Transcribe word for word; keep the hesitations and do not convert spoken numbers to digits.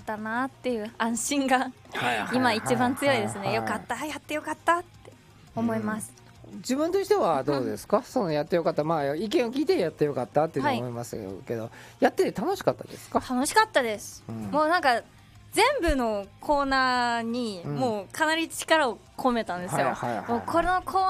ったなっていう安心が今一番強いですね。よかったやってよかったって思います、 うん、自分としてはどうですか、うん、そのやってよかった、まあ意見を聞いてやってよかったって思いますけど、はい、やってて楽しかったですか？ 楽しかったです、うん、もうなんか全部のコーナーにもうかなり力を込めたんですよ、もうこのコー